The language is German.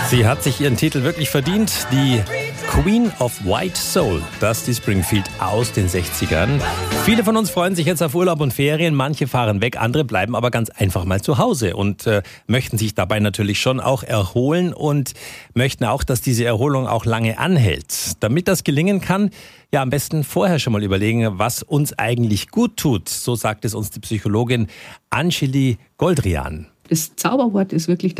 Sie hat sich ihren Titel wirklich verdient. Die Queen of White Soul, Dusty Springfield aus den 60ern. Viele von uns freuen sich jetzt auf Urlaub und Ferien. Manche fahren weg, andere bleiben aber ganz einfach mal zu Hause und möchten sich dabei natürlich schon auch erholen und möchten auch, dass diese Erholung auch lange anhält. Damit das gelingen kann, ja, am besten vorher schon mal überlegen, was uns eigentlich gut tut. So sagt es uns die Psychologin Anjeli Goldrian. Das Zauberwort ist wirklich